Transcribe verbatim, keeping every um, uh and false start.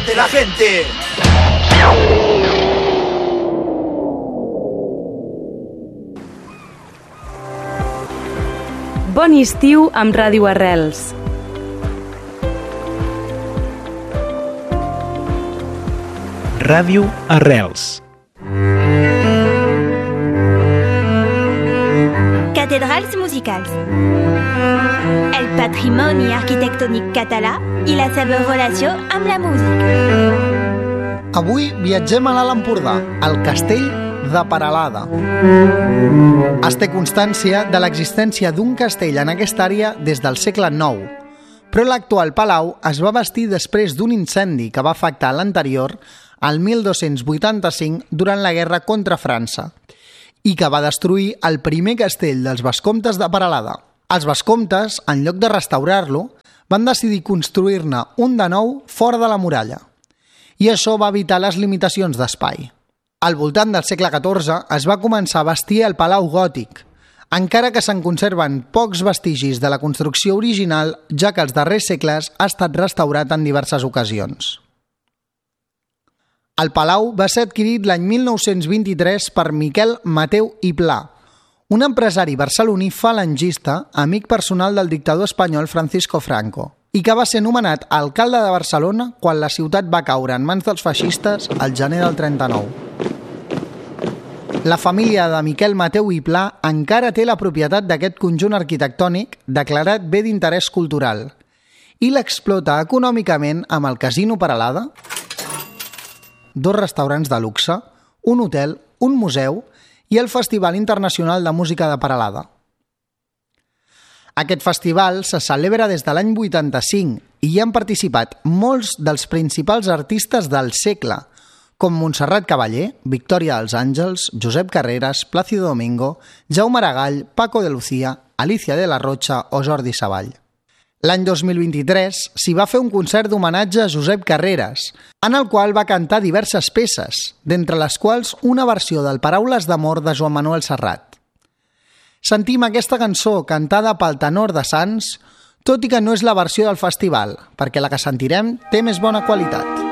de la gente. Bon estiu amb Ràdio Arrels. Ràdio Arrels. Cathédrales musicals. El patrimoni arquitectònic català i la seva relació amb la música. Avui viatgem a l'Alt Empordà, al castell de Peralada. Es té constància de l'existència d'un castell en aquesta àrea des del segle nou, però l'actual palau es va bastir després d'un incendi que va afectar l'anterior al mil dos-cents vuitanta-cinc durant la guerra contra França i que va destruir el primer castell dels vescomtes de Peralada. Els vescomtes, en lloc de restaurar-lo, van decidir construir-ne un de nou fora de la muralla i això va evitar les limitacions d'espai. Al voltant del segle catorze es va començar a bastir el Palau Gòtic, encara que se'n conserven pocs vestigis de la construcció original, ja que els darrers segles ha estat restaurat en diverses ocasions. El palau va ser adquirit l'any mil nou-cents vint-i-tres per Miquel Mateu i Pla, un empresari barceloní falangista, amic personal del dictador espanyol Francisco Franco, i que va ser nomenat alcalde de Barcelona quan la ciutat va caure en mans dels feixistes al gener del trenta-nou. La família de Miquel Mateu i Pla encara té la propietat d'aquest conjunt arquitectònic declarat bé d'interès cultural i l'explota econòmicament amb el Casino Peralada, dos restaurants de luxe, un hotel, un museu i el Festival Internacional de Música de Peralada. Aquest festival se celebra des de l'any vuitanta-cinc i hi han participat molts dels principals artistes del segle, com Montserrat Cavaller, Victòria dels Àngels, Josep Carreras, Plácido Domingo, Jaume Aragall, Paco de Lucía, Alicia de la Rocha o Jordi Savall. L'any dos mil vint-i-tres s'hi va fer un concert d'homenatge a Josep Carreras, en el qual va cantar diverses peces, d'entre les quals una versió del Paraules d'amor de Joan Manuel Serrat. Sentim aquesta cançó cantada pel tenor de Sants, tot i que no és la versió del festival, perquè la que sentirem té més bona qualitat.